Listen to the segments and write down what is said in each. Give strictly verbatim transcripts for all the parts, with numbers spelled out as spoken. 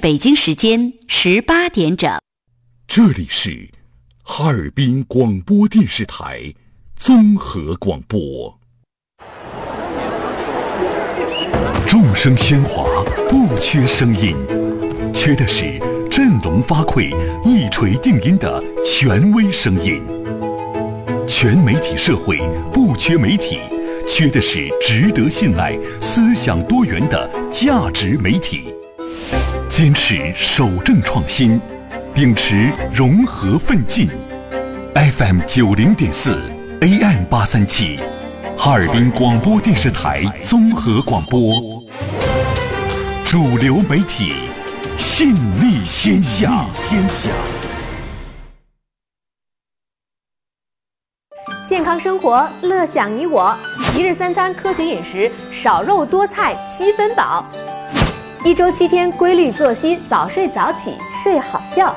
北京时间十八点整。 这里是哈尔滨广播电视台综合广播。众声喧哗，不缺声音，缺的是振聋发聩、一锤定音的权威声音。全媒体社会不缺媒体，缺的是值得信赖、思想多元的价值媒体。坚持守正创新，秉持融合奋进。F M 九零点四 A M 八三七，哈尔滨广播电视台综合广播，主流媒体，信力天下。天下。 健康生活，乐享你我。一日三餐科学饮食，少肉多菜七分饱。一周七天规律作息，早睡早起，睡好觉。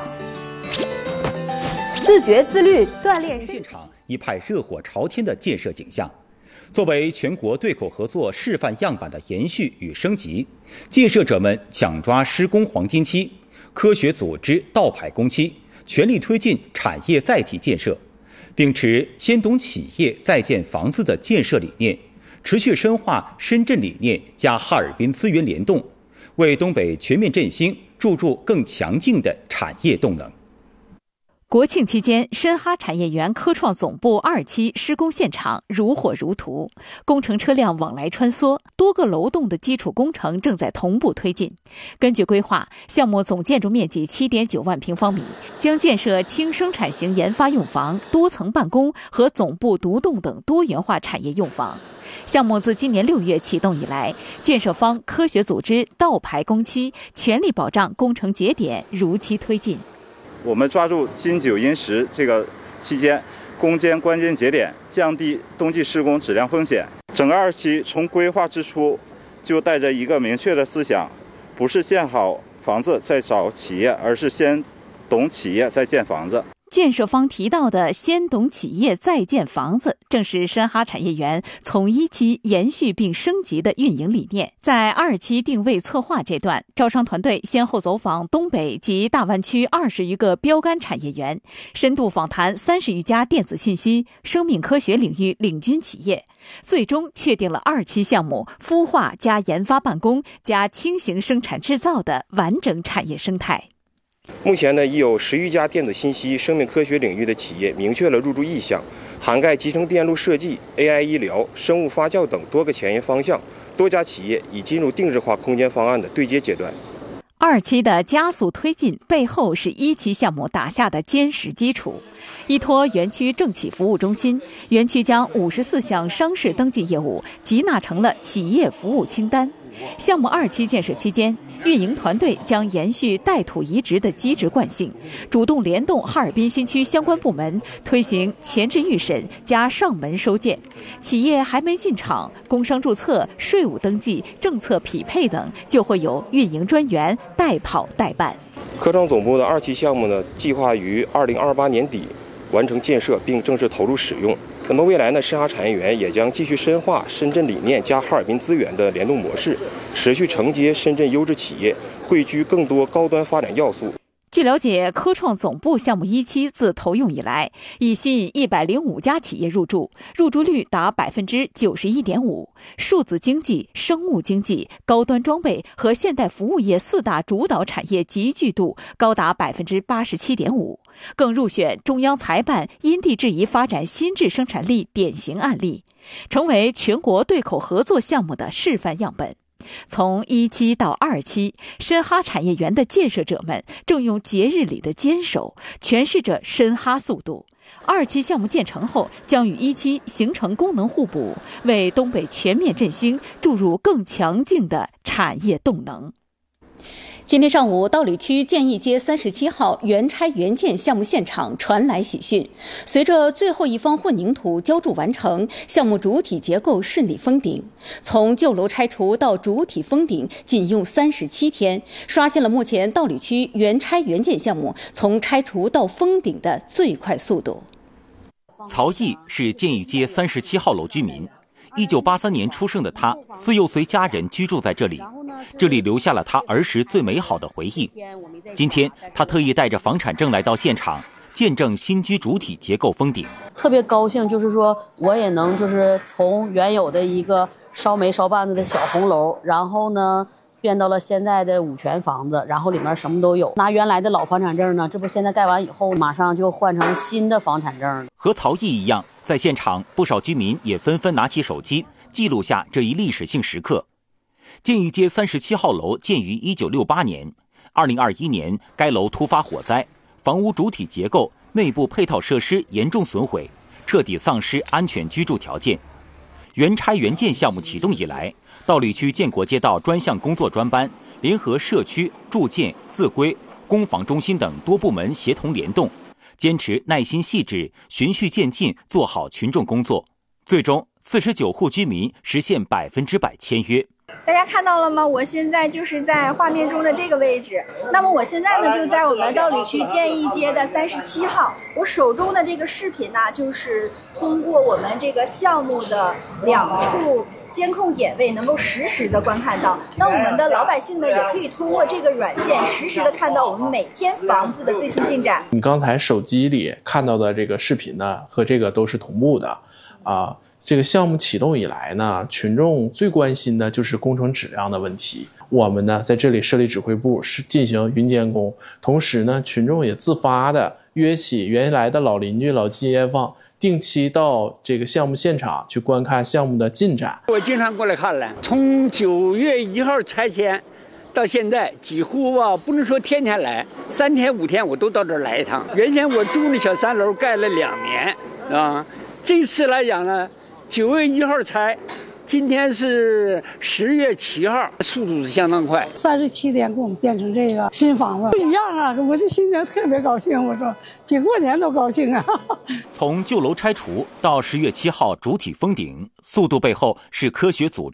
自觉自律锻炼。 现场一派热火朝天的建设景象。作为全国对口合作示范样板的延续与升级，建设者们抢抓施工黄金期，科学组织倒排工期，全力推进产业载体建设，秉持先懂企业再建房子的建设理念，持续深化深圳理念加哈尔滨资源联动，为东北全面振兴注入更强劲的产业动能。 国庆期间，深哈产业园科创总部二期施工现场如火如荼，工程车辆往来穿梭，多个楼栋的基础工程正在同步推进。根据规划，项目总建筑面积 七点九万平方米，将建设轻生产型研发用房、多层办公和总部独栋等多元化产业用房。项目自今年六月启动以来，建设方科学组织倒排工期，全力保障工程节点如期推进。 我们抓住金九银十这个期间攻坚关键节点，降低冬季施工质量风险。整个二期从规划之初就带着一个明确的思想，不是建好房子再找企业，而是先懂企业再建房子。 建设方提到的先懂企业再建房子，正是深哈产业园从一期延续并升级的运营理念。在二期定位策划阶段，招商团队先后走访东北及大湾区二十余个标杆产业园，深度访谈三十余家电子信息、生命科学领域领军企业，最终确定了二期项目孵化加研发办公加轻型生产制造的完整产业生态。 目前呢，已有十余家电子信息、生命科学领域的企业明确了入驻意向，涵盖集成电路设计、A I 医疗、生物发酵等多个前沿方向。多家企业已进入定制化空间方案的对接阶段。 二期的加速推进背后是一期项目打下的坚实基础。依托园区政企服务中心，园区将五十四项商事登记业务集纳成了企业服务清单。项目二期建设期间，运营团队将延续带土移植的机制惯性，主动联动哈尔滨新区相关部门，推行前置预审加上门收件。企业还没进场，工商注册、税务登记、政策匹配等，就会有运营专员代跑代办。 科创总部的二期项目呢，计划于二零二八年底完成建设并正式投入使用。那么未来呢，深哈产业园也将继续深化深圳理念加哈尔滨资源的联动模式，持续承接深圳优质企业，汇聚更多高端发展要素。 据了解，科创总部项目一期自投用以来，已吸引一百零五家企业入驻，入驻率达百分之九十一点五。数字经济、生物经济、高端装备和现代服务业四大主导产业集聚度高达百分之八十七点五，更入选中央财办因地制宜发展新质生产力典型案例，成为全国对口合作项目的示范样本。从一期到二期，深哈产业园的建设者们正用节日里的坚守诠释着深哈速度。二期项目建成后，将与一期形成功能互补，为东北全面振兴注入更强劲的产业动能。今天上午，道里区建义街三十七号原拆原建项目现场传来喜讯，随着最后一方混凝土浇筑完成，项目主体结构顺利封顶。从旧楼拆除到主体封顶仅用三十七天，刷新了目前道里区原拆原建项目从拆除到封顶的最快速度。 曹毅是建义街三十七号楼居民， 一九八三年出生的他，自幼随家人居住在这里，这里留下了他儿时最美好的回忆。今天，他特意带着房产证来到现场，见证新居主体结构封顶。 特别高兴，就是说我也能就是从原有的一个烧煤烧bàn子的小红楼，然后呢变到了现在的五全房子，然后里面什么都有。拿原来的老房产证呢，这不现在盖完以后，马上就换成新的房产证。 和曹毅一样，在现场不少居民也纷纷拿起手机记录下这一历史性时刻。建义街三十七号楼建于一九六八年，二零二一年该楼突发火灾，房屋主体结构、内部配套设施严重损毁，彻底丧失安全居住条件。原拆原建项目启动以来，道里区建国街道专项工作专班联合社区、住建、自规、公防中心等多部门协同联动，坚持耐心细致、循序渐进做好群众工作，最终四十九户居民实现百分之百签约。 大家看到了吗？我现在就是在画面中的这个位置。那么我现在呢，就在我们道里区建义街的三十七号。我手中的这个视频呢，就是通过我们这个项目的两处监控点位，能够实时的观看到。那我们的老百姓呢，也可以通过这个软件实时的看到我们每天房子的最新进展。 你刚才手机里看到的这个视频呢，和这个都是同步的啊。这个项目启动以来呢，群众最关心的就是工程质量的问题。我们呢在这里设立指挥部，是进行云监工，同时呢，群众也自发的约起原来的老邻居、老街坊，定期到这个项目现场去观看项目的进展。 我经常过来看了，从九月一号拆迁到现在，几乎啊不能说天天来，三天五天我都到这儿来一趟。原先我住那小三楼盖了两年啊，这次来讲呢，九月一号拆，今天是十月七号，速度是相当快。 三十七天给我们变成这个新房子，不一样啊！我这心情特别高兴，我说比过年都高兴啊！ 从旧楼拆除到十月七号主体封顶，速度背后是科学组织。